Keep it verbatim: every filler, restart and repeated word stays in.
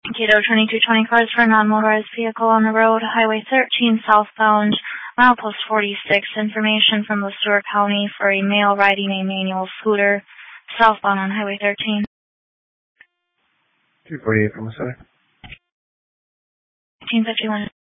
Cato twenty-two twenty-five is for a non-motorized vehicle on the road, Highway thirteen southbound, milepost forty-six. Information from the Stewart County for a male riding a manual scooter southbound on Highway thirteen. two forty-eight from the center. fifteen fifty-one.